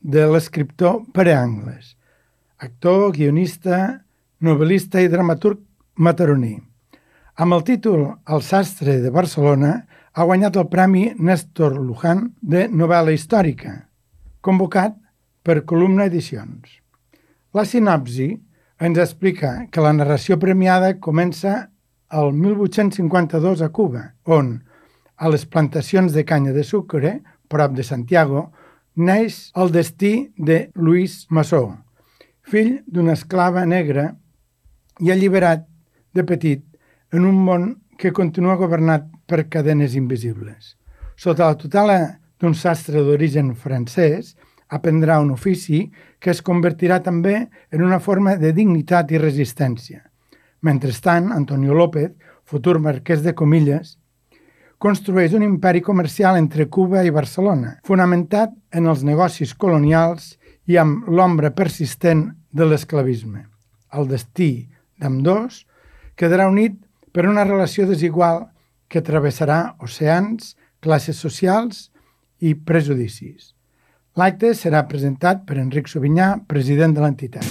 de l'escriptor Pere Angles, actor, guionista, novel·lista i dramaturg mataroní. Amb el títol El sastre de Barcelona ha guanyat el Premi Néstor Luján de novel·la històrica, convocat per Columna Edicions. La sinopsi ens explica que la narració premiada comença el 1852 a Cuba, on, a les plantacions de canya de sucre, prop de Santiago, neix el destí de Luis Massó, fill d'una esclava negra i alliberat de petit en un món que continua governat per cadenes invisibles. Sota la tutela d'un sastre d'origen francès, aprendrà un ofici que es convertirà també en una forma de dignitat i resistència. Mentrestant, Antonio López, futur marquès de Comillas, construeix un imperi comercial entre Cuba i Barcelona, fonamentat en els negocis colonials i amb l'ombra persistent de l'esclavisme. El destí d'ambdós quedarà unit per una relació desigual que travessarà oceans, classes socials i prejudicis. L'acte serà presentat per Enric Subinyà, president de l'entitat.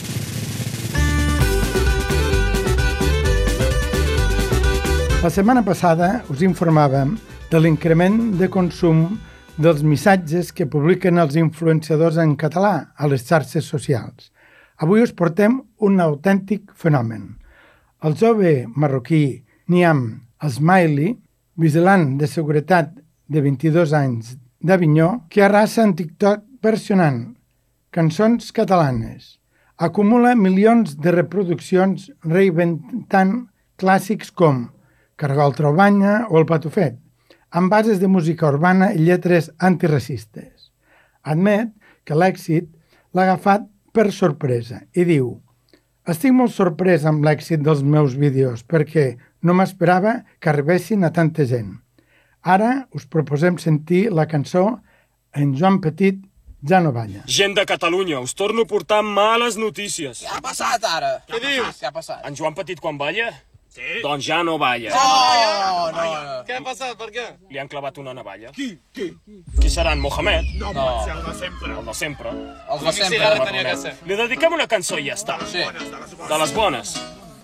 La setmana passada us informàvem de l'increment de consum dels missatges que publiquen els influenciadors en català a les xarxes socials. Avui us portem un autèntic fenomen. El jove marroquí Niam Asmaili, vigilant de seguretat de 22 anys d'Avinyó, que arrasa en TikTok versionant cançons catalanes. Acumula milions de reproduccions reinventant clàssics com Cargol Trobanya o El Patufet, amb bases de música urbana i lletres antiracistes. Admet que l'èxit l'ha agafat per sorpresa i diu: estic molt sorprès amb l'èxit dels meus vídeos perquè no m'esperava que arribessin a tanta gent. Ara us proposem sentir la cançó En Joan Petit ja no balla. Gent de Catalunya, us torno a portar males notícies. Què ha passat ara? Què dius? Què ha passat? En Joan Petit quan balla? Sí. Doncs ja no balla. No. Què ha passat? Per què? Li han clavat una navalla. Qui? Qui serà, en Mohamed? No, pot ser el de sempre. El de sempre. Els de sempre. Tenia que ser. Li dediquem una cançó i ja està. Sí. De les bones.